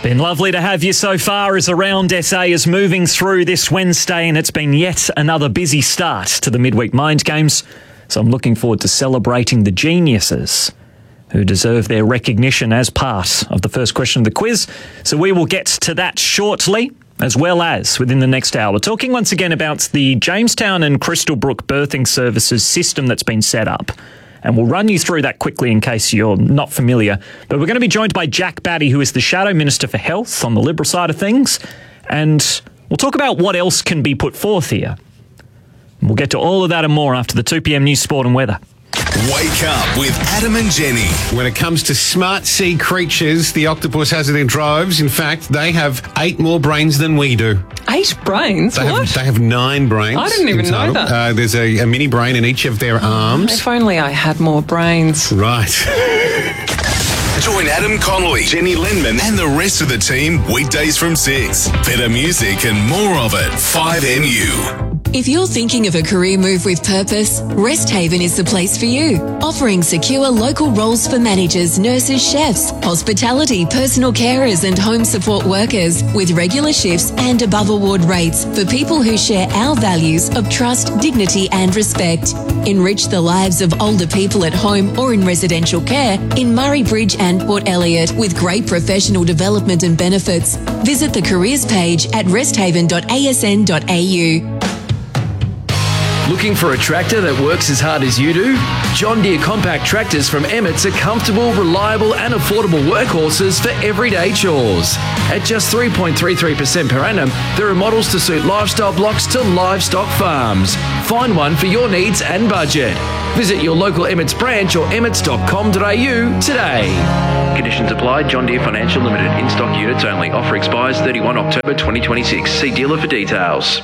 Been lovely to have you so far as Around SA is moving through this Wednesday, and it's been yet another busy start to the Midweek Mind Games. So I'm looking forward to celebrating the geniuses who deserve their recognition as part of the first question of the quiz. So we will get to that shortly, as well as within the next hour. We're talking once again about the Jamestown and Crystal Brook Birthing Services system that's been set up. And we'll run you through that quickly in case you're not familiar. But we're going to be joined by Jack Batty, who is the Shadow Minister for Health on the Liberal side of things. And we'll talk about what else can be put forth here. And we'll get to all of that and more after the 2 p.m. news, sport and weather. Wake up with Adam and Jenny. When it comes to smart sea creatures, the octopus has it in droves. In fact, they have 8 more brains than we do. 8 brains? They What? have 9 brains. I didn't even know that. There's a mini brain in each of their arms. If only I had more brains. Right. Join Adam Connolly, Jenny Lindman, and the rest of the team weekdays from 6. Better music and more of it. 5NU. If you're thinking of a career move with purpose, Rest Haven is the place for you. Offering secure local roles for managers, nurses, chefs, hospitality, personal carers and home support workers with regular shifts and above award rates for people who share our values of trust, dignity and respect. Enrich the lives of older people at home or in residential care in Murray Bridge and Port Elliot with great professional development and benefits. Visit the careers page at resthaven.asn.au. Looking for a tractor that works as hard as you do? John Deere compact tractors from Emmett's are comfortable, reliable and affordable workhorses for everyday chores. At just 3.33% per annum, there are models to suit lifestyle blocks to livestock farms. Find one for your needs and budget. Visit your local Emmett's branch or emmets.com.au today. Conditions apply. John Deere Financial Limited. In-stock units only. Offer expires 31 October 2026. See dealer for details.